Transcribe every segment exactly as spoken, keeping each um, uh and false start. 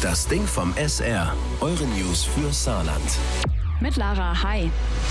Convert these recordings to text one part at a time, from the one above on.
Das Ding vom S R. Eure News für Saarland. Mit Lara, hi.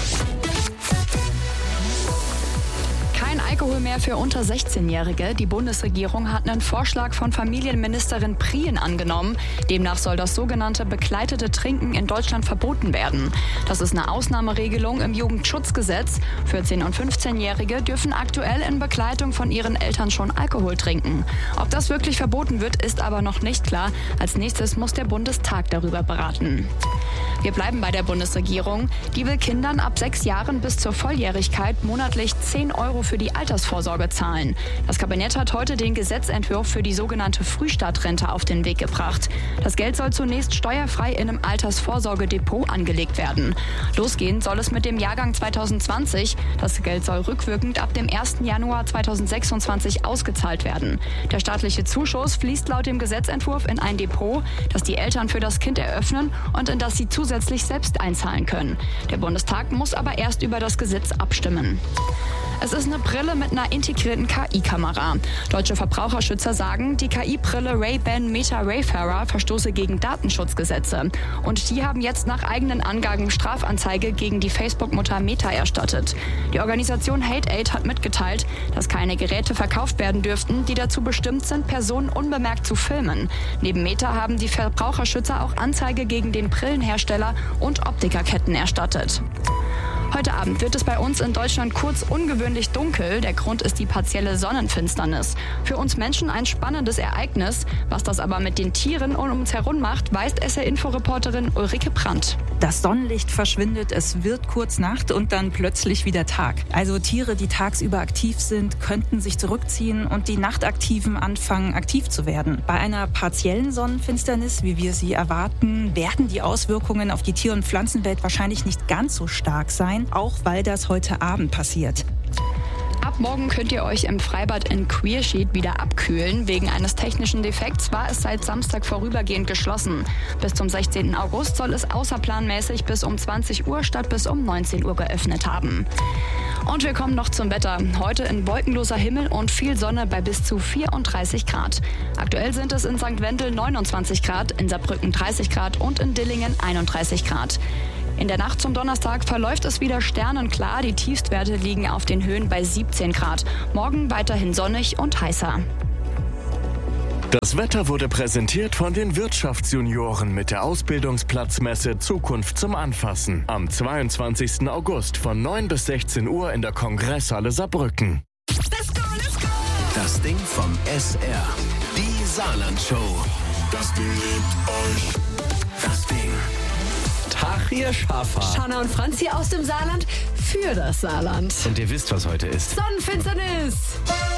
Kein Alkohol mehr für unter sechzehnjährige. Die Bundesregierung hat einen Vorschlag von Familienministerin Prien angenommen. Demnach soll das sogenannte begleitete Trinken in Deutschland verboten werden. Das ist eine Ausnahmeregelung im Jugendschutzgesetz. vierzehn- und fünfzehnjährige dürfen aktuell in Begleitung von ihren Eltern schon Alkohol trinken. Ob das wirklich verboten wird, ist aber noch nicht klar. Als nächstes muss der Bundestag darüber beraten. Wir bleiben bei der Bundesregierung. Die will Kindern ab sechs Jahren bis zur Volljährigkeit monatlich zehn Euro für die Altersvorsorge zahlen. Das Kabinett hat heute den Gesetzentwurf für die sogenannte Frühstartrente auf den Weg gebracht. Das Geld soll zunächst steuerfrei in einem Altersvorsorgedepot angelegt werden. Losgehen soll es mit dem Jahrgang zweitausendzwanzig. Das Geld soll rückwirkend ab dem ersten Januar zweitausendsechsundzwanzig ausgezahlt werden. Der staatliche Zuschuss fließt laut dem Gesetzentwurf in ein Depot, das die Eltern für das Kind eröffnen und in das sie zusätzlich selbst einzahlen können. Der Bundestag muss aber erst über das Gesetz abstimmen. Es ist eine Brille mit einer integrierten K I-Kamera. Deutsche Verbraucherschützer sagen, die K I-Brille Ray-Ban Meta Wayfarer verstoße gegen Datenschutzgesetze. Und die haben jetzt nach eigenen Angaben Strafanzeige gegen die Facebook-Mutter Meta erstattet. Die Organisation HateAid hat mitgeteilt, dass keine Geräte verkauft werden dürften, die dazu bestimmt sind, Personen unbemerkt zu filmen. Neben Meta haben die Verbraucherschützer auch Anzeige gegen den Brillenhersteller und Optikerketten erstattet. Heute Abend wird es bei uns in Deutschland kurz ungewöhnlich dunkel. Der Grund ist die partielle Sonnenfinsternis. Für uns Menschen ein spannendes Ereignis. Was das aber mit den Tieren um uns herum macht, weiß S R-Info-Reporterin Ulrike Brandt. Das Sonnenlicht verschwindet, es wird kurz Nacht und dann plötzlich wieder Tag. Also Tiere, die tagsüber aktiv sind, könnten sich zurückziehen und die Nachtaktiven anfangen, aktiv zu werden. Bei einer partiellen Sonnenfinsternis, wie wir sie erwarten, werden die Auswirkungen auf die Tier- und Pflanzenwelt wahrscheinlich nicht ganz so stark sein, auch weil das heute Abend passiert. Ab morgen könnt ihr euch im Freibad in Queersheet wieder abkühlen. Wegen eines technischen Defekts war es seit Samstag vorübergehend geschlossen. Bis zum sechzehnten August soll es außerplanmäßig bis um zwanzig Uhr statt bis um neunzehn Uhr geöffnet haben. Und wir kommen noch zum Wetter. Heute in wolkenloser Himmel und viel Sonne bei bis zu vierunddreißig Grad. Aktuell sind es in Sankt Wendel neunundzwanzig Grad, in Saarbrücken dreißig Grad und in Dillingen einunddreißig Grad. In der Nacht zum Donnerstag verläuft es wieder sternenklar. Die Tiefstwerte liegen auf den Höhen bei siebzehn Grad. Morgen weiterhin sonnig und heißer. Das Wetter wurde präsentiert von den Wirtschaftsjunioren mit der Ausbildungsplatzmesse Zukunft zum Anfassen. Am zweiundzwanzigsten August von neun bis sechzehn Uhr in der Kongresshalle Saarbrücken. Let's go, let's go! Das Ding vom S R. Die Saarland-Show. Das Ding liebt euch. Das Ding. Tag, ihr Schaffer. Shanna und Franz hier aus dem Saarland für das Saarland. Und ihr wisst, was heute ist. Sonnenfinsternis.